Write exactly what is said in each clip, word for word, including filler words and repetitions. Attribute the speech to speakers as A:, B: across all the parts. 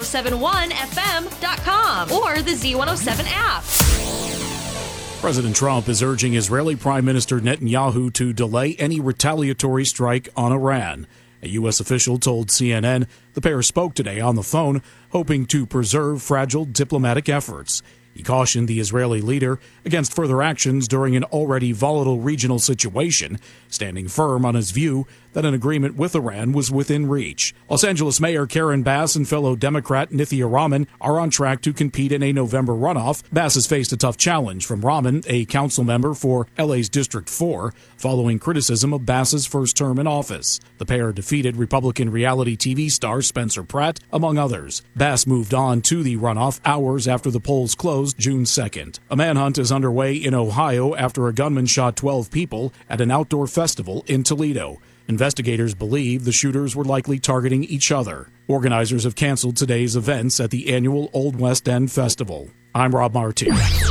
A: seven one F M dot com or the Z one oh seven app.
B: President Trump is urging Israeli Prime Minister Netanyahu to delay any retaliatory strike on Iran. A U S official told C N N the pair spoke today on the phone, hoping to preserve fragile diplomatic efforts. He cautioned the Israeli leader against further actions during an already volatile regional situation, standing firm on his view that an agreement with Iran was within reach. Los Angeles Mayor Karen Bass and fellow Democrat Nithya Raman are on track to compete in a November runoff. Bass has faced a tough challenge from Raman, a council member for L A's District four, following criticism of Bass's first term in office. The pair defeated Republican reality T V star Spencer Pratt, among others. Bass moved on to the runoff hours after the polls closed June second. A manhunt is underway in Ohio after a gunman shot twelve people at an outdoor festival in Toledo. Investigators believe the shooters were likely targeting each other. Organizers have canceled today's events at the annual Old West End Festival. I'm Rob Martin.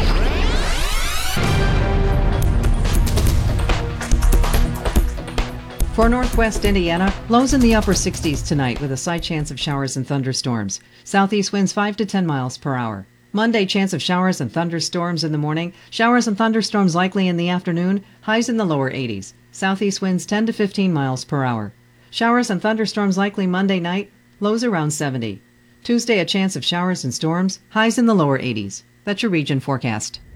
C: For northwest Indiana, lows in the upper sixties tonight with a slight chance of showers and thunderstorms. Southeast winds five to ten miles per hour. Monday, chance of showers and thunderstorms in the morning. Showers and thunderstorms likely in the afternoon. Highs in the lower eighties. Southeast winds ten to fifteen miles per hour. Showers and thunderstorms likely Monday night. Lows around seventy. Tuesday, a chance of showers and storms. Highs in the lower eighties. That's your region forecast.